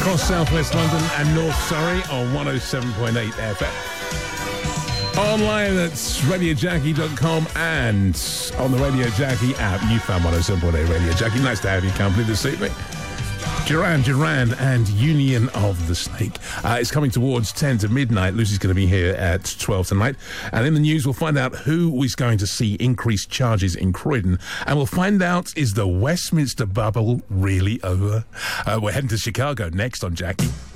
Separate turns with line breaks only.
across southwest London and North Surrey on 107.8 FM. Online at radiojackie.com and on the Radio Jackie app. You found 107.8 Radio Jackie. Nice to have your company this evening. Duran and Union of the Snake. It's coming towards 10 to midnight. Lucy's going to be here at 12 tonight. And in the news, we'll find out who is going to see increased charges in Croydon. And we'll find out, is the Westminster bubble really over? We're heading to Chicago next on Jackie.